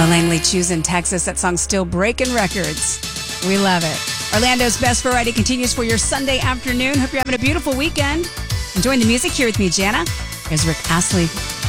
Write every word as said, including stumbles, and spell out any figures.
Ella Langley, Choosing Texas. That song's still breaking records. We love it. Orlando's Best Variety continues for your Sunday afternoon. Hope you're having a beautiful weekend. Enjoying the music here with me, Jana. Here's Rick Astley.